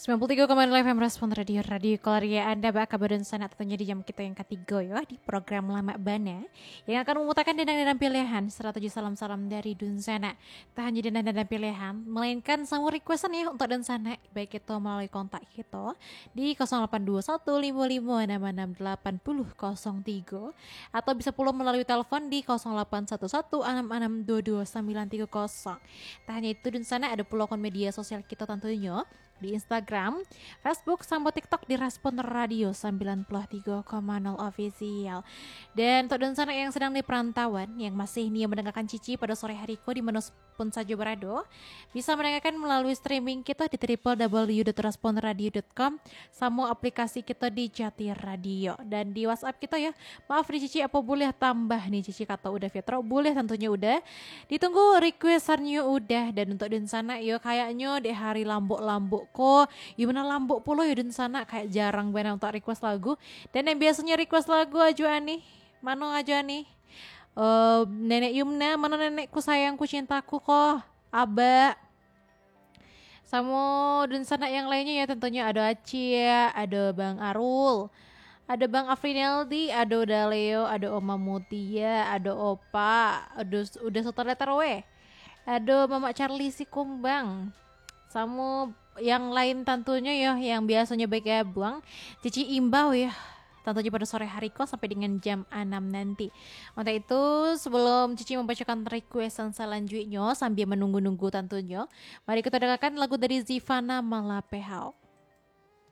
93,0 FM Respon Radio Korea. Anda kabar dan sana tentunya di jam kita yang ketiga ya di program Lama Bana yang akan memutakan dendang-dendang pilihan 107 salam-salam dari Dunsana. Tak hanya dendang-dendang pilihan, melainkan sama requestan ya untuk Dunsana, baik itu melalui kontak kita di 082155668003 atau bisa pula melalui telepon di 081166222930. Tak hanya itu Dunsana, ada pula akun media sosial kita tentunya di Instagram, Facebook, sampai TikTok di Respon Radio 93,0 official. Dan untuk dan sana yang sedang di perantauan yang masih nih mendengarkan Cici pada sore hariku di mana pun saja berada, bisa mendengarkan melalui streaming kita di www.responradio.com sama aplikasi kita di Jati Radio dan di WhatsApp kita ya. Maaf nih Cici, apa boleh tambah nih Cici kata udah Fitro? Boleh tentunya udah. Ditunggu requestannya udah. Dan untuk dan sana ya kayaknya di hari lambuk-lambuk kok gimana lambuk pula ya dan sana kayak jarang banget untuk request lagu. Dan yang biasanya request lagu aja nih mana aja nih Nenek Yumna, mana nenekku sayangku cintaku kok Aba sama dan sana yang lainnya ya tentunya ada Acia, ada Bang Arul, ada Bang Afrinaldi, ada Daleo, ada Oma Mutia, ada Opa, udah satu letter we, ada Mama Charlie si Kumbang, sama yang lain tentunya ya yang biasanya baik ya buang Cici imbau ya tentunya pada sore hari kok sampai dengan jam 6 nanti. Untuk itu sebelum Cici membacakan requestan selanjutnya sambil menunggu-nunggu tentunya, mari kita dengarkan lagu dari Zivana Malapehau.